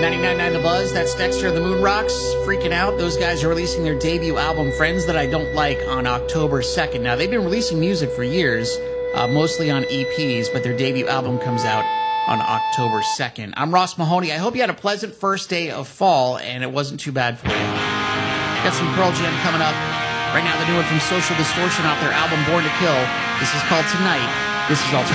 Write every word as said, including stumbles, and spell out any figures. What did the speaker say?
ninety-nine point nine The Buzz, that's Dexter and the Moon Rocks, freaking out. Those guys are releasing their debut album, Friends That I Don't Like, on October second. Now, they've been releasing music for years, uh, mostly on E Ps, but their debut album comes out on October second. I'm Ross Mahoney. I hope you had a pleasant first day of fall, and it wasn't too bad for you. Got some Pearl Jam coming up. Right now, the new one from Social Distortion off their album, Born to Kill. This is called Tonight. This is Alternative.